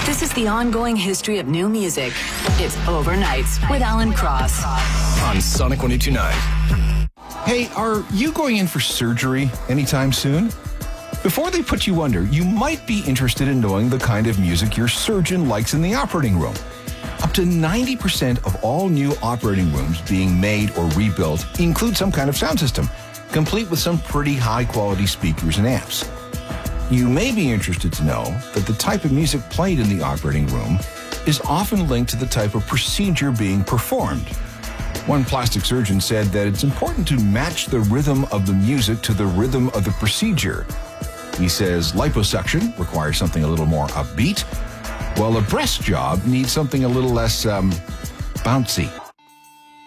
This is the ongoing history of new music. It's Overnights with Alan Cross. On Sonic 102.9. Hey, are you going in for surgery anytime soon? Before they put you under, you might be interested in knowing the kind of music your surgeon likes in the operating room. Up to 90% of all new operating rooms being made or rebuilt include some kind of sound system, complete with some pretty high-quality speakers and amps. You may be interested to know that the type of music played in the operating room is often linked to the type of procedure being performed. One plastic surgeon said that it's important to match the rhythm of the music to the rhythm of the procedure. He says liposuction requires something a little more upbeat, while a breast job needs something a little less bouncy.